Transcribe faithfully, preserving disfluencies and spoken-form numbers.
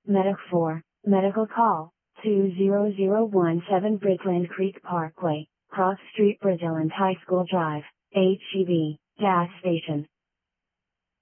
Medic four, medical call, two zero zero one seven Bridgeland Creek Parkway, Cross Street Bridgeland High School Drive, H E B, gas station.